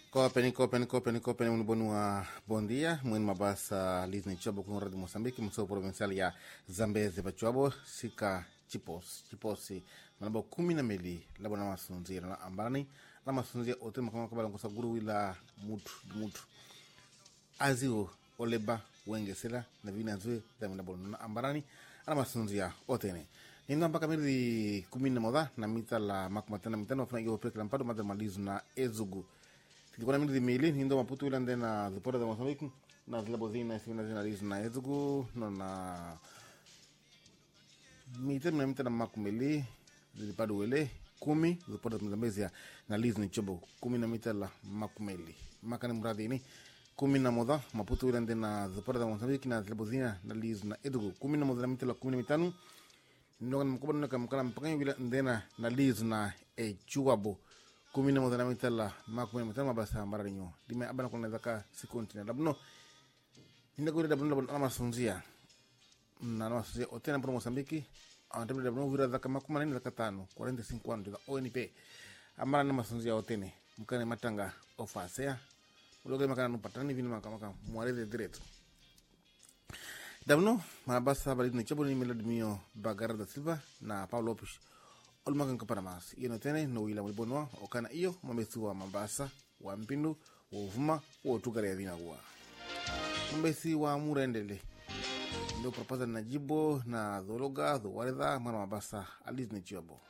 Kopeni unibonua bondia mwen mabasa lizni chobo kwa Radio Mozambique mso provincial ya Zambezi bachuabo sika chiposi manabo 12 labona masunzira na ambani na masunzira otema kama kabala ngosaguru wila mutu azio oleba wengesela na vina zwe za manabo na ambarani na masunzira otene ninda mpaka miri 11 na mita la makumatana mitano wafuna iyo peke lampado madha malizu na ezugu Kuna mimi dimili hindo maputu ila ndena zipora za Mozambique na zilabo zina simina zina lizu na ezugu na mita na makumeli zilipadu wele 10 zipora za Mozambique na lizu ni chobo 10 na mita la makumeli makani mradi ni 11 maputu ila ndena zipora za Mozambique na zilabo zina na lizu na ezugu 11 na mita la 15 ndoga mkubwa ndoka mkala mpaka ila ndena na lizu na chuabo 11 na mitala makumi mitano mabasa mbara nyo dime abana kuna zaka sikontina labno indagore labno na masunzia na masunzia otena pro Mozambique antabile labno vira zaka makumi nini zaka 5 45 anos da ONP amara na masunzia otene mkane matanga ofasea uloge makana nupatani vini maka muareze direto dabno mabasa bali ni chabo ni Meladmio Bagara da Silva na Paulo Lopes Olmagan kaparamas ino tene no wila mwibonwa okana iyo mamesu wa Mambasa wa Mpindu wa Uvuma wa Tugari ya Dhina wa mbesi wa Murendele ndio proposa na Jibo na Dhologa Dhuwaredha mwana Mambasa alizni chiyobo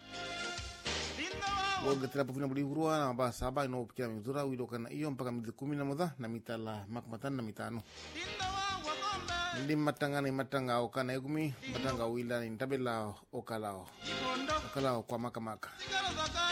Woga tila pofina budi hurua na Mambasa haba ino upikira mizura wilo okana iyo mpaka mizi 11 na mitala makumatana na mitano Ndi matanga okana egumi matanga wila ni ntabela okalao kwa makamaka